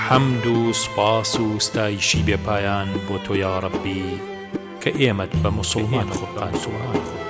حەمد و سوپاس و ستایشی بێپایان بۆ تۆ یا ڕەبی کە ئێمەت بە موسڵمان قوربان کردووە.